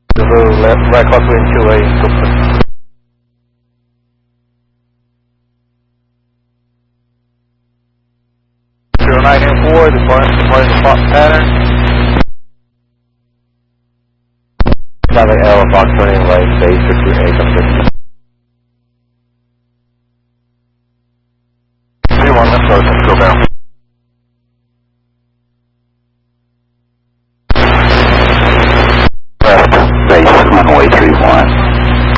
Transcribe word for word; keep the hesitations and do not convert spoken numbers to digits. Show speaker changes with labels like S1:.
S1: Zulu, left, right crosswind two eight, Brooklyn. zero nine four, departing, departing the Fox pattern. Traffic L, Fox turning right, base fifty eight, three one, let's go, let's go down.